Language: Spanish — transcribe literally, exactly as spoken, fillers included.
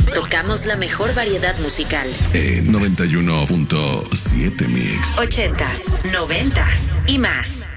Tocamos la mejor variedad musical. Eh, noventa y uno punto siete Mix. Ochentas, noventas y más.